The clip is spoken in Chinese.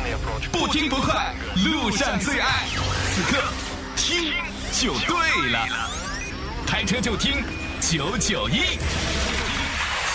不听不快，路上最爱。此刻听就对了，开车就听991。